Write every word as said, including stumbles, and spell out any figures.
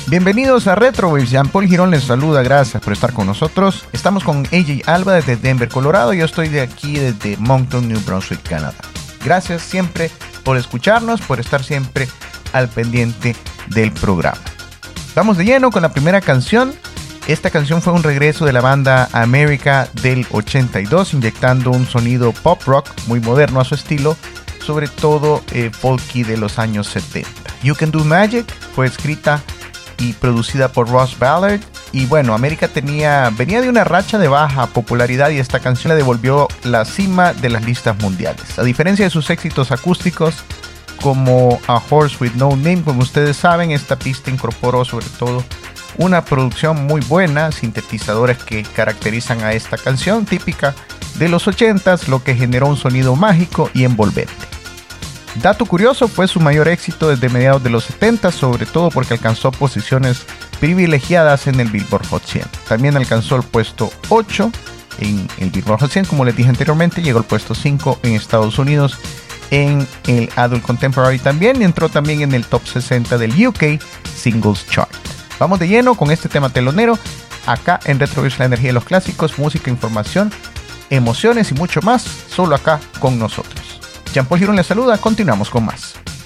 Bienvenidos a Retrowaves, Jean-Paul Girón les saluda, gracias por estar con nosotros. Estamos con A J Alba desde Denver, Colorado, yo estoy de aquí desde Moncton, New Brunswick, Canadá. Gracias siempre por escucharnos, por estar siempre al pendiente del programa. Vamos de lleno con la primera canción. Esta canción fue un regreso de la banda America del ochenta y dos, inyectando un sonido pop rock muy moderno a su estilo, sobre todo eh, folky de los años setenta. You Can Do Magic fue escrita y producida por Ross Ballard. Y bueno, América tenía, venía de una racha de baja popularidad y esta canción le devolvió la cima de las listas mundiales. A diferencia de sus éxitos acústicos como A Horse With No Name, como ustedes saben, esta pista incorporó sobre todo una producción muy buena, sintetizadores que caracterizan a esta canción típica de los ochentas, lo que generó un sonido mágico y envolvente. Dato curioso, fue su mayor éxito desde mediados de los setenta, sobre todo porque alcanzó posiciones privilegiadas en el Billboard Hot cien. También alcanzó el puesto ocho en el Billboard Hot cien, como les dije anteriormente, llegó al puesto cinco en Estados Unidos en el Adult Contemporary también, y entró también en el top sesenta del U K Singles Chart. Vamos de lleno con este tema telonero, acá en Retrowaves, la energía de los clásicos, música, información, emociones y mucho más, solo acá con nosotros. Jean-Paul Girón les saluda, continuamos con más.